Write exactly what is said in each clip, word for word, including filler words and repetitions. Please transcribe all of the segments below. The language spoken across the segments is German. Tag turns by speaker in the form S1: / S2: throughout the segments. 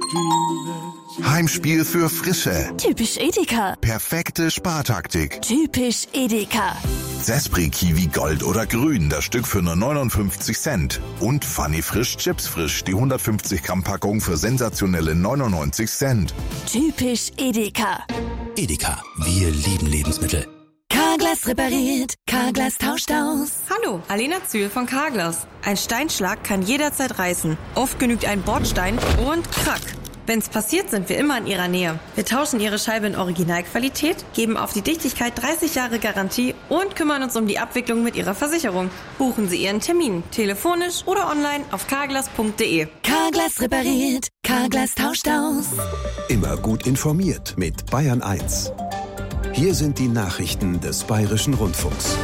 S1: Heimspiel für Frische.
S2: Typisch Edeka.
S1: Perfekte Spartaktik.
S2: Typisch Edeka.
S1: Sespri Kiwi Gold oder Grün, das Stück für nur neunundfünfzig Cent. Und Funny Frisch Chips Frisch, die hundertfünfzig Gramm Packung für sensationelle neunundneunzig Cent.
S2: Typisch Edeka.
S3: Edeka, wir lieben Lebensmittel.
S2: Carglass repariert, Carglass tauscht aus.
S4: Hallo, Alena Zühl von Carglass. Ein Steinschlag kann jederzeit reißen. Oft genügt ein Bordstein und krack. Wenn's passiert, sind wir immer in Ihrer Nähe. Wir tauschen Ihre Scheibe in Originalqualität, geben auf die Dichtigkeit dreißig Jahre Garantie und kümmern uns um die Abwicklung mit Ihrer Versicherung. Buchen Sie Ihren Termin, telefonisch oder online auf carglass punkt de.
S2: Carglass repariert, Carglass tauscht aus.
S3: Immer gut informiert mit Bayern eins. Hier sind die Nachrichten des Bayerischen Rundfunks.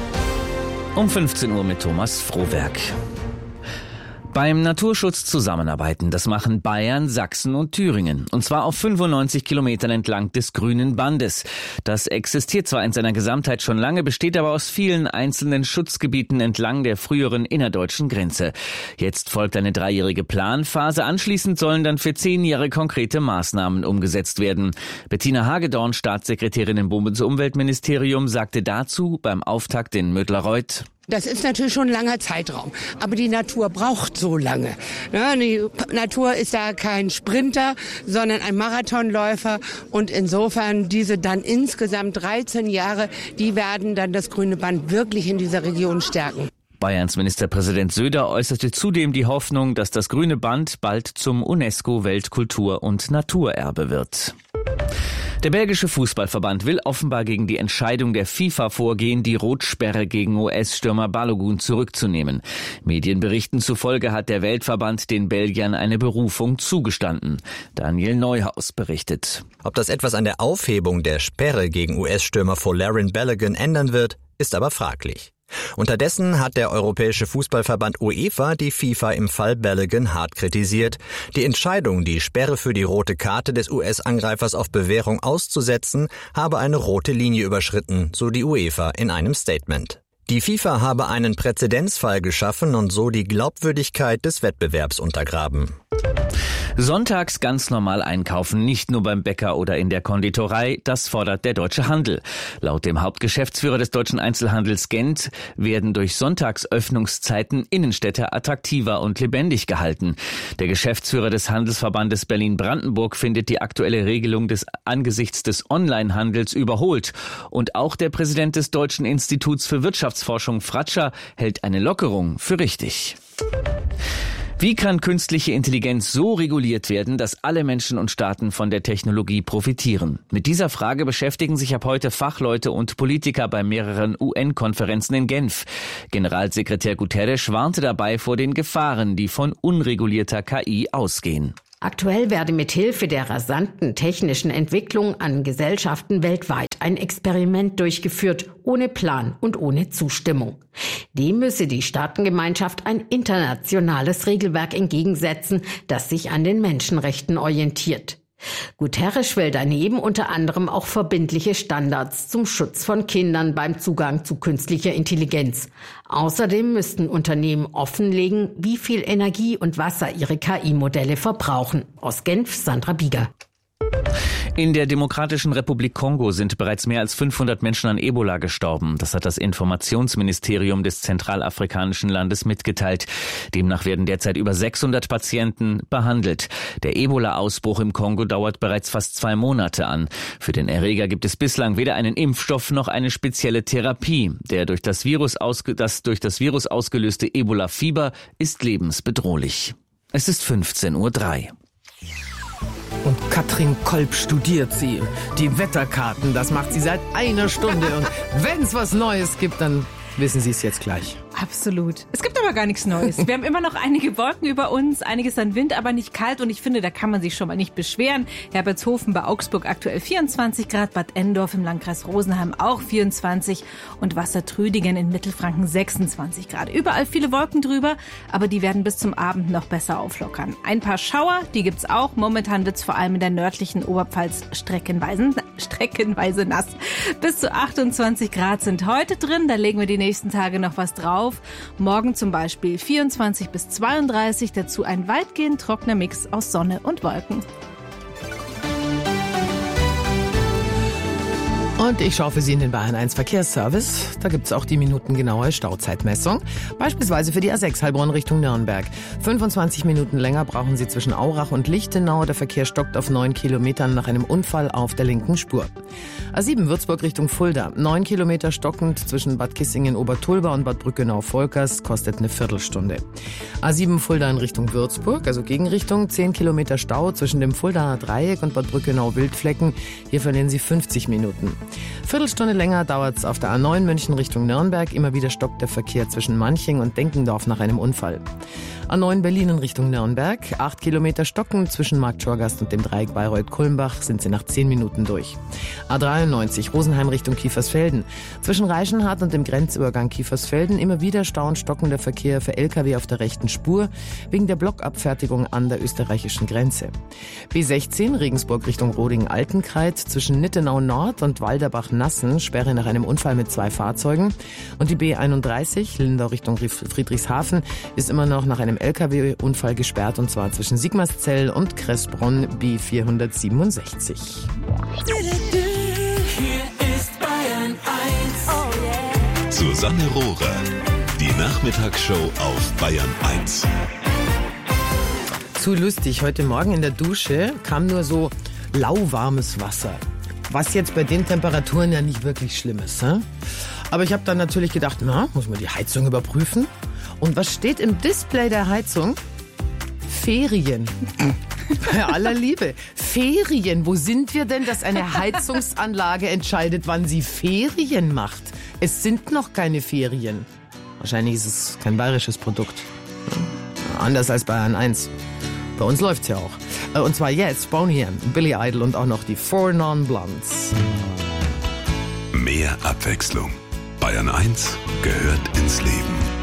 S5: Um fünfzehn Uhr mit Thomas Frohwerk. Beim Naturschutz zusammenarbeiten, das machen Bayern, Sachsen und Thüringen. Und zwar auf fünfundneunzig Kilometern entlang des Grünen Bandes. Das existiert zwar in seiner Gesamtheit schon lange, besteht aber aus vielen einzelnen Schutzgebieten entlang der früheren innerdeutschen Grenze. Jetzt folgt eine dreijährige Planphase. Anschließend sollen dann für zehn Jahre konkrete Maßnahmen umgesetzt werden. Bettina Hagedorn, Staatssekretärin im Bundesumweltministerium, sagte dazu beim Auftakt in Mödlareuth:
S6: Das ist natürlich schon ein langer Zeitraum, aber die Natur braucht so lange. Ja, die Natur ist da kein Sprinter, sondern ein Marathonläufer und insofern diese dann insgesamt dreizehn Jahre, die werden dann das Grüne Band wirklich in dieser Region stärken.
S5: Bayerns Ministerpräsident Söder äußerte zudem die Hoffnung, dass das Grüne Band bald zum UNESCO-Weltkultur- und Naturerbe wird. Der belgische Fußballverband will offenbar gegen die Entscheidung der FIFA vorgehen, die Rotsperre gegen U S-Stürmer Balogun zurückzunehmen. Medienberichten zufolge hat der Weltverband den Belgiern eine Berufung zugestanden. Daniel Neuhaus berichtet.
S7: Ob das etwas an der Aufhebung der Sperre gegen U S-Stürmer Folarin Balogun ändern wird, ist aber fraglich. Unterdessen hat der Europäische Fußballverband UEFA die FIFA im Fall Balogun hart kritisiert. Die Entscheidung, die Sperre für die rote Karte des U S-Angreifers auf Bewährung auszusetzen, habe eine rote Linie überschritten, so die UEFA in einem Statement. Die FIFA habe einen Präzedenzfall geschaffen und so die Glaubwürdigkeit des Wettbewerbs untergraben.
S5: Sonntags ganz normal einkaufen, nicht nur beim Bäcker oder in der Konditorei, das fordert der deutsche Handel. Laut dem Hauptgeschäftsführer des deutschen Einzelhandels Gent werden durch Sonntagsöffnungszeiten Innenstädte attraktiver und lebendig gehalten. Der Geschäftsführer des Handelsverbandes Berlin-Brandenburg findet die aktuelle Regelung des angesichts des Onlinehandels überholt. Und auch der Präsident des Deutschen Instituts für Wirtschaftsforschung Fratscher hält eine Lockerung für richtig. Wie kann künstliche Intelligenz so reguliert werden, dass alle Menschen und Staaten von der Technologie profitieren? Mit dieser Frage beschäftigen sich ab heute Fachleute und Politiker bei mehreren U N-Konferenzen in Genf. Generalsekretär Guterres warnte dabei vor den Gefahren, die von unregulierter K I ausgehen.
S8: Aktuell werde mithilfe der rasanten technischen Entwicklung an Gesellschaften weltweit ein Experiment durchgeführt, ohne Plan und ohne Zustimmung. Dem müsse die Staatengemeinschaft ein internationales Regelwerk entgegensetzen, das sich an den Menschenrechten orientiert. Guterres will daneben unter anderem auch verbindliche Standards zum Schutz von Kindern beim Zugang zu künstlicher Intelligenz. Außerdem müssten Unternehmen offenlegen, wie viel Energie und Wasser ihre K I-Modelle verbrauchen. Aus Genf, Sandra Bieger.
S5: In der Demokratischen Republik Kongo sind bereits mehr als fünfhundert Menschen an Ebola gestorben. Das hat das Informationsministerium des zentralafrikanischen Landes mitgeteilt. Demnach werden derzeit über sechshundert Patienten behandelt. Der Ebola-Ausbruch im Kongo dauert bereits fast zwei Monate an. Für den Erreger gibt es bislang weder einen Impfstoff noch eine spezielle Therapie. Der durch das Virus ausge- das durch das Virus ausgelöste Ebola-Fieber ist lebensbedrohlich. Es ist fünfzehn Uhr drei.
S9: Und Katrin Kolb studiert sie. Die Wetterkarten, das macht sie seit einer Stunde. Und wenn es was Neues gibt, dann wissen Sie es jetzt gleich.
S10: Absolut. Es gibt aber gar nichts Neues. Wir haben immer noch einige Wolken über uns, einiges an Wind, aber nicht kalt. Und ich finde, da kann man sich schon mal nicht beschweren. Herbertshofen bei Augsburg aktuell vierundzwanzig Grad, Bad Endorf im Landkreis Rosenheim auch vierundzwanzig und Wassertrüdingen in Mittelfranken sechsundzwanzig Grad. Überall viele Wolken drüber, aber die werden bis zum Abend noch besser auflockern. Ein paar Schauer, die gibt's auch. Momentan wird's vor allem in der nördlichen Oberpfalz streckenweise, streckenweise nass. Bis zu achtundzwanzig Grad sind heute drin. Da legen wir die nächsten Tage noch was drauf. auf. Morgen zum Beispiel vierundzwanzig bis zweiunddreißig, dazu ein weitgehend trockener Mix aus Sonne und Wolken.
S9: Und ich schaue für Sie in den Bayern eins Verkehrsservice. Da gibt's auch die minutengenaue Stauzeitmessung. Beispielsweise für die A sechs Heilbronn Richtung Nürnberg. fünfundzwanzig Minuten länger brauchen Sie zwischen Aurach und Lichtenau. Der Verkehr stockt auf neun Kilometern nach einem Unfall auf der linken Spur. A sieben Würzburg Richtung Fulda. neun Kilometer stockend zwischen Bad Kissingen-Obertulba und Bad Brückenau-Volkers. Kostet eine Viertelstunde. A sieben Fulda in Richtung Würzburg, also Gegenrichtung. zehn Kilometer Stau zwischen dem Fuldaer Dreieck und Bad Brückenau-Wildflecken. Hier verlieren Sie fünfzig Minuten. Viertelstunde länger dauert es auf der A neun München Richtung Nürnberg. Immer wieder stockt der Verkehr zwischen Manching und Denkendorf nach einem Unfall. A neun Berlin in Richtung Nürnberg. Acht Kilometer stocken zwischen Markt Schorgast und dem Dreieck Bayreuth-Kulmbach sind sie nach zehn Minuten durch. A dreiundneunzig Rosenheim Richtung Kiefersfelden. Zwischen Reichenhart und dem Grenzübergang Kiefersfelden immer wieder stau- und stockender Verkehr für L K W auf der rechten Spur wegen der Blockabfertigung an der österreichischen Grenze. B sechzehn Regensburg Richtung Roding-Altenkreuz zwischen Nittenau Nord und Walderbach-Nassen Sperre nach einem Unfall mit zwei Fahrzeugen. Und die B einunddreißig Lindau Richtung Friedrichshafen ist immer noch nach einem L K W-Unfall gesperrt, und zwar zwischen Sigmarszell und Kressbronn B vierhundertsiebenundsechzig.
S2: Hier ist Bayern eins. Oh yeah.
S11: Susanne Rohrer, die Nachmittagsshow auf Bayern eins.
S9: Zu lustig, heute Morgen in der Dusche kam nur so lauwarmes Wasser. Was jetzt bei den Temperaturen ja nicht wirklich schlimm ist. He? Aber ich habe dann natürlich gedacht, na, muss man die Heizung überprüfen? Und was steht im Display der Heizung? Ferien. Bei aller Liebe. Ferien. Wo sind wir denn, dass eine Heizungsanlage entscheidet, wann sie Ferien macht? Es sind noch keine Ferien. Wahrscheinlich ist es kein bayerisches Produkt. Anders als Bayern eins. Bei uns läuft's ja auch. Und zwar jetzt Boney M, Billy Idol und auch noch die Four Non-Blondes.
S11: Mehr Abwechslung. Bayern eins gehört ins Leben.